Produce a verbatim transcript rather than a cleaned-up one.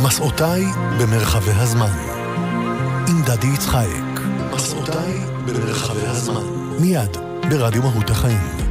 מסעותיי במרחבי הזמן. עם דדי יצחק. מסעותיי במרחבי הזמן. מיד ברדיו מהות החיים.